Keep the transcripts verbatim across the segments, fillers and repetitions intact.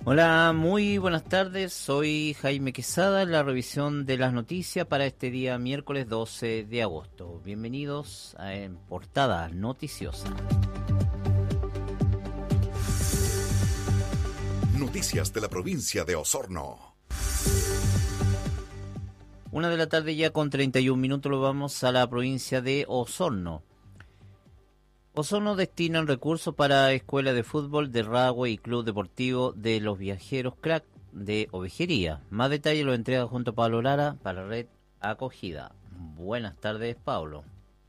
Hola, muy buenas tardes. Soy Jaime Quesada en la revisión de las noticias para este día miércoles doce de agosto. Bienvenidos a en Portada Noticiosa. Noticias de la provincia de Osorno. Una de la tarde ya con treinta y un minutos lo vamos a la provincia de Osorno. Osorno destina recursos para Escuela de Fútbol de Rahue y Club Deportivo de los Viajeros Crack de Ovejería. Más detalles lo entrega junto a Pablo Lara para Red Acogida. Buenas tardes, Pablo.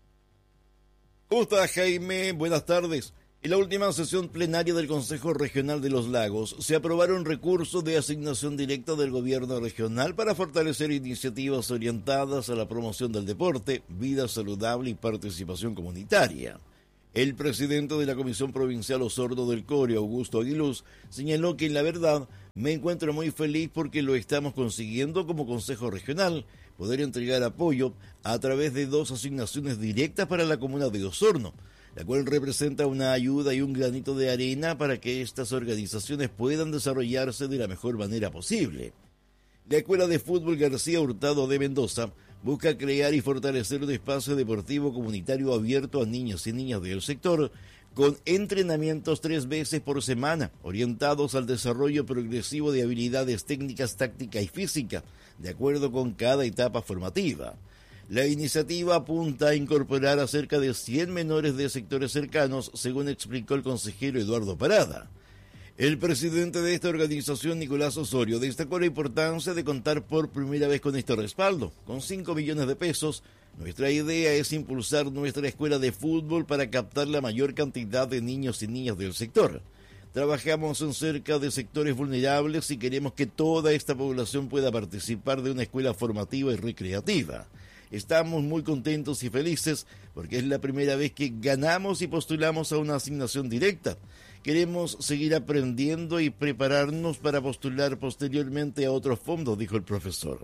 ¿Cómo estás, Jaime? Buenas tardes. En la última sesión plenaria del Consejo Regional de los Lagos se aprobaron recursos de asignación directa del gobierno regional para fortalecer iniciativas orientadas a la promoción del deporte, vida saludable y participación comunitaria. El presidente de la Comisión Provincial Osorno del Core, Augusto Aguiluz, señaló que en la verdad me encuentro muy feliz porque lo estamos consiguiendo como Consejo Regional, poder entregar apoyo a través de dos asignaciones directas para la comuna de Osorno, la cual representa una ayuda y un granito de arena para que estas organizaciones puedan desarrollarse de la mejor manera posible. La Escuela de Fútbol García Hurtado de Mendoza busca crear y fortalecer un espacio deportivo comunitario abierto a niños y niñas del sector, con entrenamientos tres veces por semana, orientados al desarrollo progresivo de habilidades técnicas, táctica y física, de acuerdo con cada etapa formativa. La iniciativa apunta a incorporar a cerca de cien menores de sectores cercanos, según explicó el consejero Eduardo Parada. El presidente de esta organización, Nicolás Osorio, destacó la importancia de contar por primera vez con este respaldo. Con cinco millones de pesos, nuestra idea es impulsar nuestra escuela de fútbol para captar la mayor cantidad de niños y niñas del sector. Trabajamos en cerca de sectores vulnerables y queremos que toda esta población pueda participar de una escuela formativa y recreativa. Estamos muy contentos y felices porque es la primera vez que ganamos y postulamos a una asignación directa. Queremos seguir aprendiendo y prepararnos para postular posteriormente a otros fondos, dijo el profesor.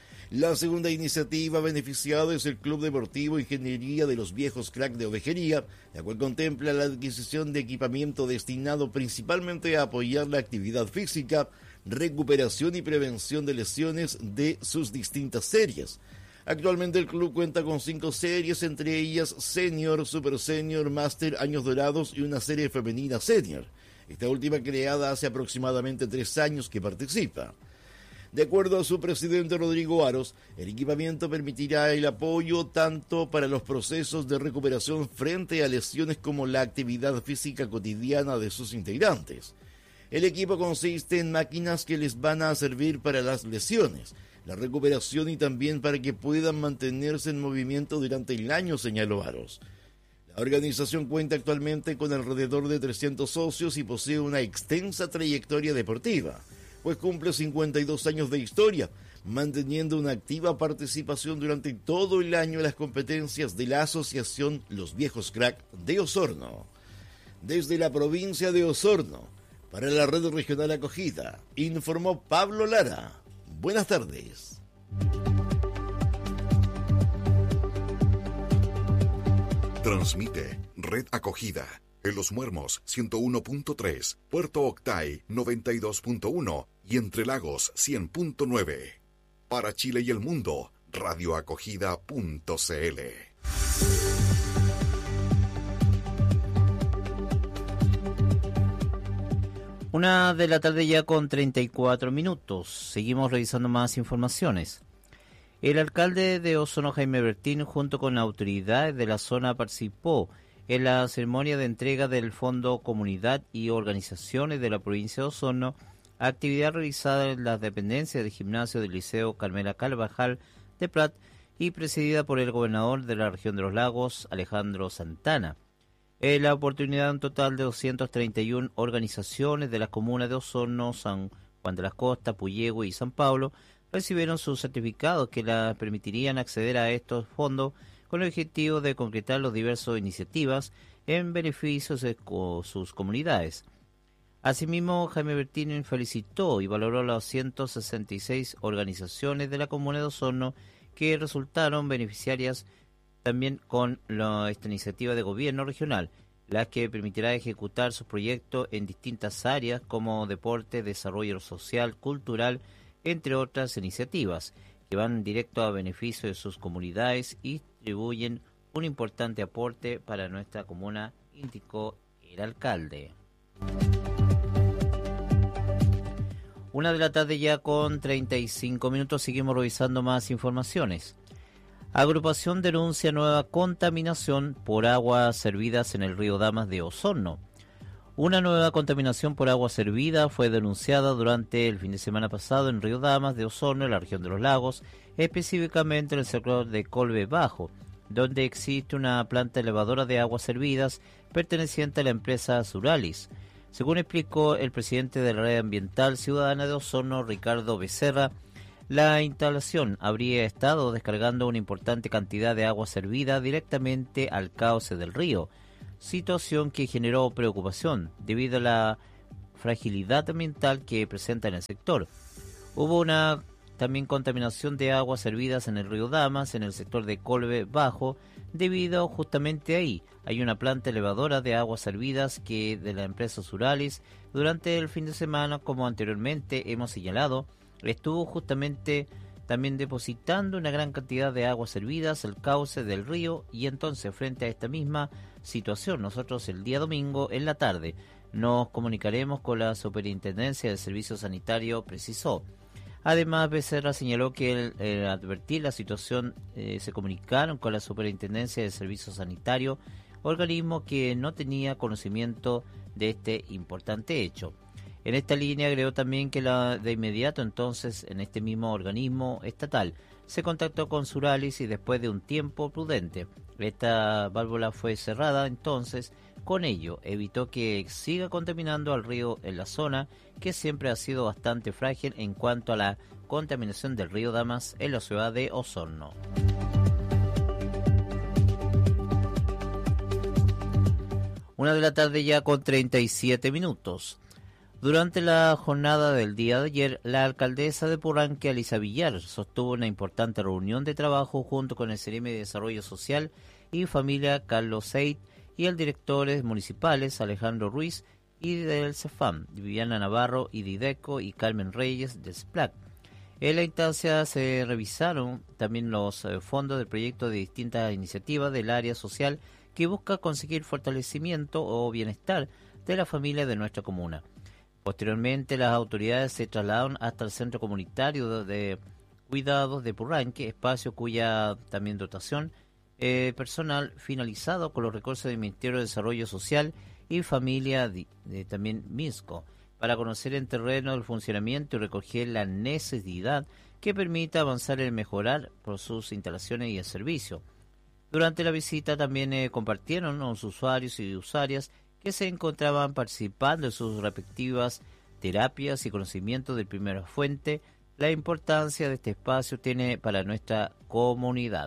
La segunda iniciativa beneficiada es el Club Deportivo Ingeniería de los Viejos Crack de Ovejería, la cual contempla la adquisición de equipamiento destinado principalmente a apoyar la actividad física, recuperación y prevención de lesiones de sus distintas series. Actualmente el club cuenta con cinco series, entre ellas Senior, Super Senior, Master, Años Dorados y una serie femenina Senior. Esta última creada hace aproximadamente tres años que participa. De acuerdo a su presidente Rodrigo Aros, el equipamiento permitirá el apoyo tanto para los procesos de recuperación frente a lesiones como la actividad física cotidiana de sus integrantes. El equipo consiste en máquinas que les van a servir para las lesiones, la recuperación y también para que puedan mantenerse en movimiento durante el año, señaló Aros. La organización cuenta actualmente con alrededor de trescientos socios y posee una extensa trayectoria deportiva, pues cumple cincuenta y dos años de historia, manteniendo una activa participación durante todo el año en las competencias de la Asociación Los Viejos Crack de Osorno. Desde la provincia de Osorno, para la Red Regional Acogida, informó Pablo Lara. Buenas tardes. Transmite Red Acogida en Los Muermos ciento uno punto tres, Puerto Octay noventa y dos punto uno y Entre Lagos cien punto nueve. Para Chile y el mundo, radioacogida punto cl. Una de la tarde ya con treinta y cuatro minutos. Seguimos revisando más informaciones. El alcalde de Osorno, Jaime Bertín, junto con autoridades de la zona, participó en la ceremonia de entrega del Fondo Comunidad y Organizaciones de la provincia de Osorno, actividad realizada en las dependencias del gimnasio del Liceo Carmela Carvajal de Prat y presidida por el gobernador de la región de los Lagos, Alejandro Santana. En la oportunidad, un total de doscientas treinta y una organizaciones de las comunas de Osorno, San Juan de las Costas, Puyehue y San Pablo recibieron sus certificados que les permitirían acceder a estos fondos con el objetivo de concretar las diversas iniciativas en beneficio de sus comunidades. Asimismo, Jaime Bertín felicitó y valoró las ciento sesenta y seis organizaciones de la comuna de Osorno que resultaron beneficiarias también con la, esta iniciativa de gobierno regional, la que permitirá ejecutar sus proyectos en distintas áreas como deporte, desarrollo social, cultural, entre otras iniciativas, que van directo a beneficio de sus comunidades y contribuyen un importante aporte para nuestra comuna, indicó el alcalde. Una de la tarde ya con treinta y cinco minutos, seguimos revisando más informaciones. Agrupación denuncia nueva contaminación por aguas servidas en el río Damas de Osorno. Una nueva contaminación por agua servida fue denunciada durante el fin de semana pasado en Río Damas de Osorno, en la región de los lagos, específicamente en el sector de Colbe Bajo, donde existe una planta elevadora de aguas servidas perteneciente a la empresa Suralis. Según explicó el presidente de la Red Ambiental Ciudadana de Osorno, Ricardo Becerra, la instalación habría estado descargando una importante cantidad de agua servida directamente al cauce del río, situación que generó preocupación debido a la fragilidad ambiental que presenta en el sector. Hubo una también contaminación de aguas servidas en el río Damas, en el sector de Colbe Bajo, debido justamente ahí hay una planta elevadora de aguas servidas que de la empresa Suralis durante el fin de semana, como anteriormente hemos señalado, estuvo justamente también depositando una gran cantidad de aguas servidas al cauce del río, y entonces frente a esta misma situación nosotros el día domingo en la tarde nos comunicaremos con la Superintendencia del Servicio Sanitario, precisó. Además, Becerra señaló que el, el advertir la situación eh, se comunicaron con la Superintendencia del Servicio Sanitario, organismo que no tenía conocimiento de este importante hecho. En esta línea agregó también que la, de inmediato entonces en este mismo organismo estatal se contactó con Suralis y después de un tiempo prudente esta válvula fue cerrada. Entonces con ello evitó que siga contaminando al río en la zona, que siempre ha sido bastante frágil en cuanto a la contaminación del río Damas en la ciudad de Osorno. Una de la tarde ya con treinta y siete minutos. Durante la jornada del día de ayer, la alcaldesa de Purranque, Alisa Villar, sostuvo una importante reunión de trabajo junto con el C E R E M de Desarrollo Social y Familia, Carlos Seid, y el directores municipales Alejandro Ruiz y del CEFAM, Viviana Navarro y Dideco y Carmen Reyes del S P L A C. En la instancia se revisaron también los fondos del proyecto de distintas iniciativas del área social que busca conseguir fortalecimiento o bienestar de la familia de nuestra comuna. Posteriormente, las autoridades se trasladaron hasta el Centro Comunitario de Cuidados de Purranque, espacio cuya también dotación eh, personal finalizado con los recursos del Ministerio de Desarrollo Social y Familia, de, de, también MISCO, para conocer en terreno el funcionamiento y recoger la necesidad que permita avanzar en mejorar por sus instalaciones y el servicio. Durante la visita también eh, compartieron los usuarios y usuarias que se encontraban participando en sus respectivas terapias y conocimientos de primera fuente la importancia de este espacio tiene para nuestra comunidad.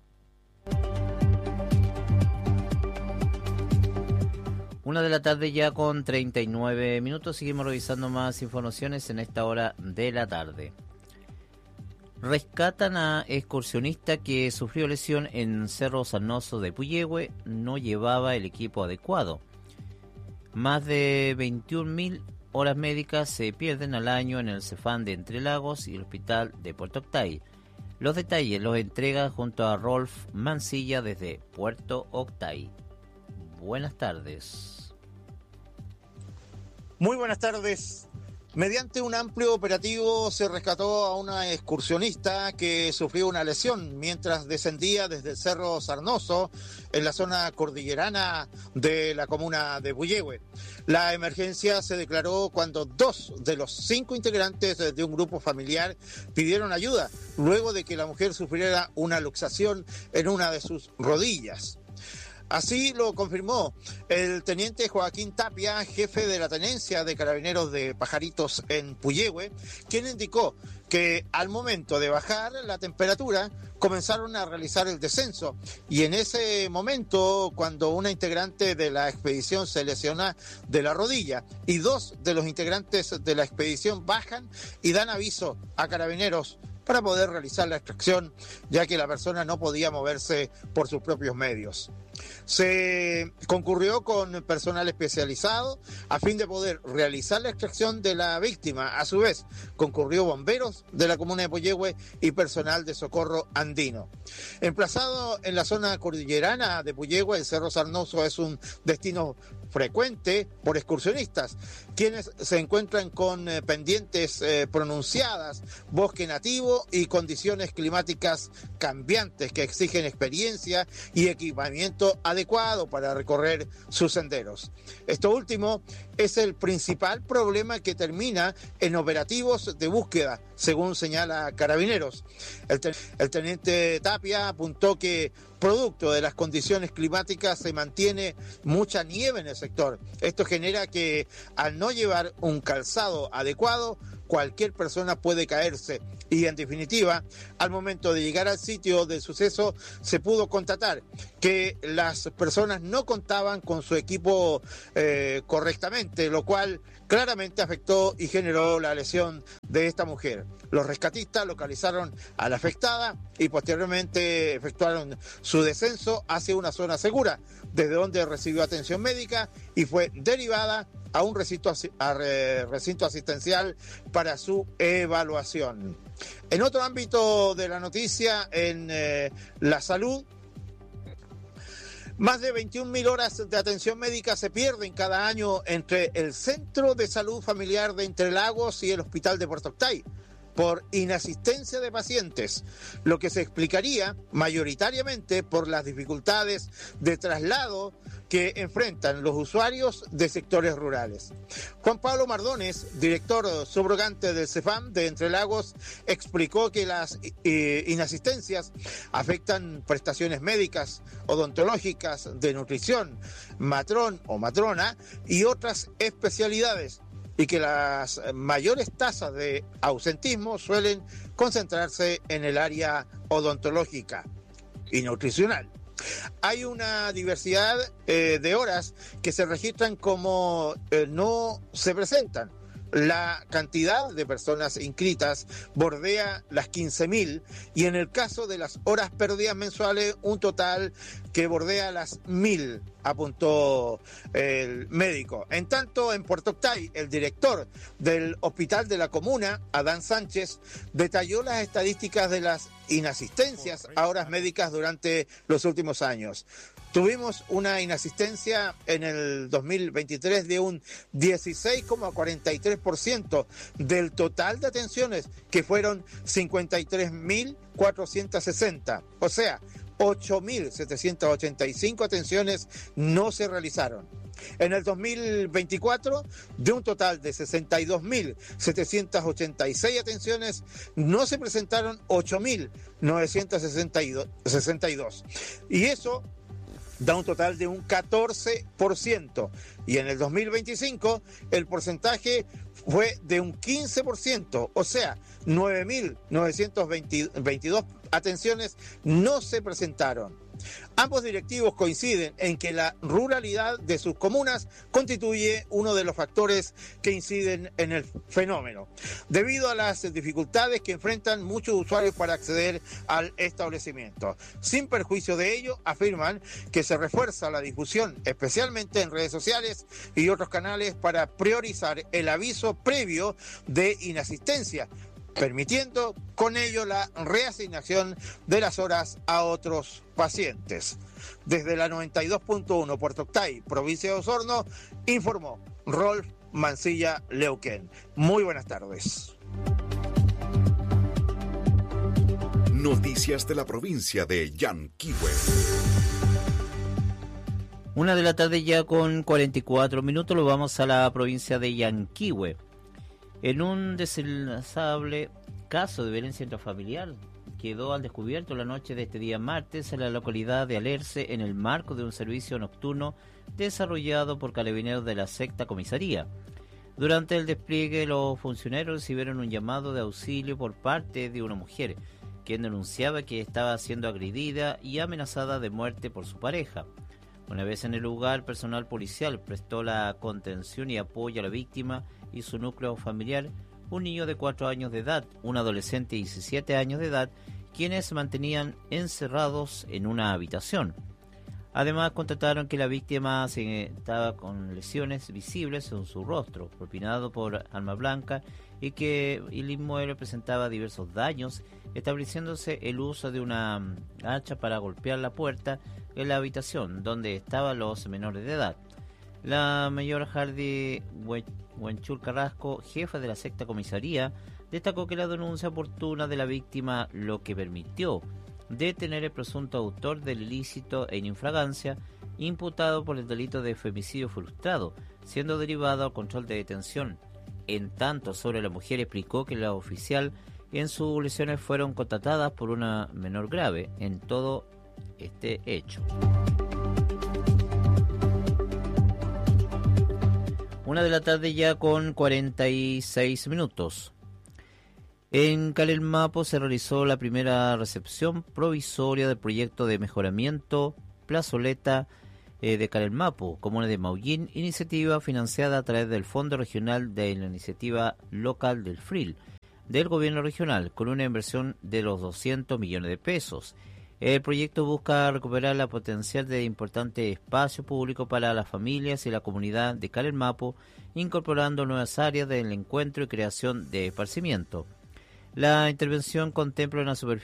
Una de la tarde ya con treinta y nueve minutos, seguimos revisando más informaciones en esta hora de la tarde. Rescatan a excursionista que sufrió lesión en Cerro Sarnoso de Puyehue, no llevaba el equipo adecuado. Más de veintiún mil horas médicas se pierden al año en el Cefam de Entre Lagos y el Hospital de Puerto Octay. Los detalles los entrega junto a Rolf Mancilla desde Puerto Octay. Buenas tardes. Muy buenas tardes. Mediante un amplio operativo se rescató a una excursionista que sufrió una lesión mientras descendía desde el Cerro Sarnoso en la zona cordillerana de la comuna de Puyehue. La emergencia se declaró cuando dos de los cinco integrantes de un grupo familiar pidieron ayuda luego de que la mujer sufriera una luxación en una de sus rodillas. Así lo confirmó el teniente Joaquín Tapia, jefe de la tenencia de Carabineros de Pajaritos en Puyehue, quien indicó que al momento de bajar la temperatura comenzaron a realizar el descenso y en ese momento, cuando una integrante de la expedición se lesiona de la rodilla y dos de los integrantes de la expedición bajan y dan aviso a Carabineros para poder realizar la extracción, ya que la persona no podía moverse por sus propios medios. Se concurrió con personal especializado a fin de poder realizar la extracción de la víctima. A su vez, concurrió bomberos de la comuna de Puyehue y personal de socorro andino. Emplazado en la zona cordillerana de Puyehue, el Cerro Sarnoso es un destino frecuente por excursionistas, quienes se encuentran con eh, pendientes eh, pronunciadas, bosque nativo y condiciones climáticas cambiantes que exigen experiencia y equipamiento adecuado para recorrer sus senderos. Esto último es el principal problema que termina en operativos de búsqueda, según señala Carabineros. El, ten- el teniente Tapia apuntó que producto de las condiciones climáticas se mantiene mucha nieve en el sector. Esto genera que al no llevar un calzado adecuado, cualquier persona puede caerse y, en definitiva, al momento de llegar al sitio del suceso se pudo constatar que las personas no contaban con su equipo eh, correctamente, lo cual claramente afectó y generó la lesión de esta mujer. Los rescatistas localizaron a la afectada y posteriormente efectuaron su descenso hacia una zona segura, desde donde recibió atención médica y fue derivada a un recinto, a recinto asistencial para su evaluación. En otro ámbito de la noticia, en eh, la salud, más de veintiún mil horas de atención médica se pierden cada año entre el Centro de Salud Familiar de Entre Lagos y el Hospital de Puerto Octay por inasistencia de pacientes, lo que se explicaría mayoritariamente por las dificultades de traslado que enfrentan los usuarios de sectores rurales. Juan Pablo Mardones, director subrogante del CEFAM de Entre Lagos, explicó que las eh, inasistencias afectan prestaciones médicas, odontológicas, de nutrición, matrón o matrona y otras especialidades, y que las mayores tasas de ausentismo suelen concentrarse en el área odontológica y nutricional. Hay una diversidad eh, de horas que se registran como eh, no se presentan. La cantidad de personas inscritas bordea las quince mil y en el caso de las horas perdidas mensuales un total que bordea las mil, apuntó el médico. En tanto, en Puerto Octay, el director del hospital de la comuna, Adán Sánchez, detalló las estadísticas de las inasistencias a horas médicas durante los últimos años. Tuvimos una inasistencia en el dos mil veintitrés de un dieciséis coma cuarenta y tres por ciento del total de atenciones, que fueron cincuenta y tres mil cuatrocientos sesenta. O sea, ocho mil setecientas ochenta y cinco atenciones no se realizaron. En el dos mil veinticuatro, de un total de sesenta y dos mil setecientas ochenta y seis atenciones, no se presentaron ocho mil novecientas sesenta y dos. Y eso da un total de un catorce por ciento. Y en el dos mil veinticinco el porcentaje fue de un quince por ciento, o sea, nueve mil novecientas veintidós atenciones no se presentaron. Ambos directivos coinciden en que la ruralidad de sus comunas constituye uno de los factores que inciden en el fenómeno, debido a las dificultades que enfrentan muchos usuarios para acceder al establecimiento. Sin perjuicio de ello, afirman que se refuerza la difusión, especialmente en redes sociales y otros canales, para priorizar el aviso previo de inasistencia, permitiendo con ello la reasignación de las horas a otros pacientes. Desde la noventa y dos punto uno Puerto Octay, provincia de Osorno, informó Rolf Mancilla Leuquén. Muy buenas tardes. Noticias de la provincia de Yanquihue. Una de la tarde ya con cuarenta y cuatro minutos, lo vamos a la provincia de Yanquihue. En un deslazable caso de violencia intrafamiliar quedó al descubierto la noche de este día martes en la localidad de Alerce en el marco de un servicio nocturno desarrollado por carabineros de la sexta comisaría. Durante el despliegue, los funcionarios recibieron un llamado de auxilio por parte de una mujer, quien denunciaba que estaba siendo agredida y amenazada de muerte por su pareja. Una vez en el lugar, personal policial prestó la contención y apoyo a la víctima y su núcleo familiar, un niño de cuatro años de edad, un adolescente de diecisiete años de edad, quienes se mantenían encerrados en una habitación. Además, constataron que la víctima se estaba con lesiones visibles en su rostro, propinado por arma blanca, y que el inmueble presentaba diversos daños, estableciéndose el uso de una hacha para golpear la puerta en la habitación donde estaban los menores de edad. La mayor Hardy Huenchul Carrasco, jefa de la sexta comisaría, destacó que la denuncia oportuna de la víctima lo que permitió detener el presunto autor del ilícito en infragancia, imputado por el delito de femicidio frustrado, siendo derivado al control de detención. En tanto, sobre la mujer explicó que la oficial en sus lesiones fueron constatadas por una menor grave en todo este hecho. Una de la tarde ya con cuarenta y seis minutos. En Calelmapo se realizó la primera recepción provisoria del proyecto de mejoramiento plazoleta eh, de Calelmapo, comuna de Maullín, iniciativa financiada a través del Fondo Regional de la Iniciativa Local del F R I L del Gobierno Regional, con una inversión de los doscientos millones de pesos. El proyecto busca recuperar la potencial de importante espacio público para las familias y la comunidad de Calelmapo, incorporando nuevas áreas del encuentro y creación de esparcimiento. La intervención contempla una superficie